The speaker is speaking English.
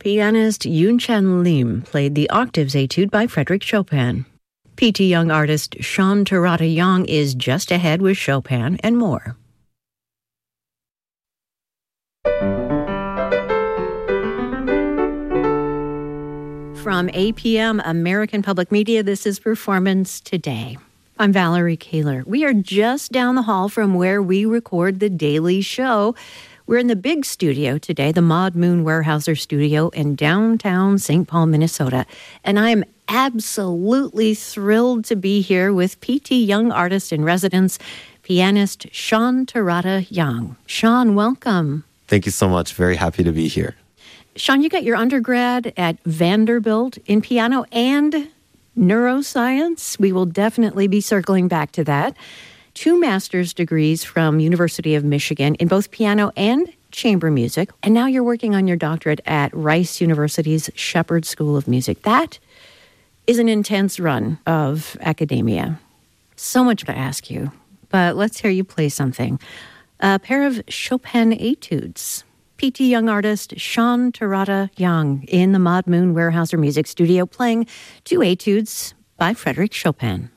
Pianist Yunchen Lim played the Octaves Etude by Frédéric Chopin. P.T. Young artist Sean Terada Young is just ahead with Chopin and more. From APM American Public Media, this is Performance Today. I'm Valerie Kaler. We are just down the hall from where we record The Daily Show. We're in the big studio today, the Maud Moon Weyerhaeuser Studio in downtown St. Paul, Minnesota. And I'm absolutely thrilled to be here with P.T. Young artist in residence, pianist Sean Terada Young. Sean, welcome. Thank you so much. Very happy to be here. Sean, you got your undergrad at Vanderbilt in piano and neuroscience. We will definitely be circling back to that. 2 master's degrees from University of Michigan in both piano and chamber music. And now you're working on your doctorate at Rice University's Shepherd School of Music. That is an intense run of academia. So much to ask you, but let's hear you play something. A pair of Chopin etudes. P.T. Young artist Sean Terada Young in the Maud Moon Weyerhaeuser Music Studio playing 2 etudes by Frédéric Chopin.